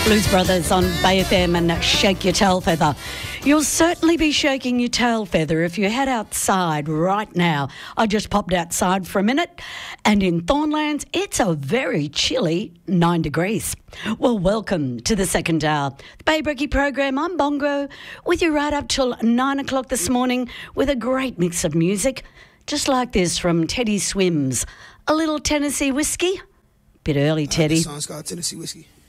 Blues Brothers on Bay FM and Shake Your Tail Feather. You'll certainly be shaking your tail feather if you head outside right now. I just popped outside for a minute and in Thornlands it's a very chilly 9 degrees. Well, welcome to the second hour. The Bay Brekkie program. I'm Bongo with you right up till 9 o'clock this morning with a great mix of music. Just like this from Teddy Swims. A little Tennessee whiskey. Bit early, Teddy. This song's called Tennessee Whiskey.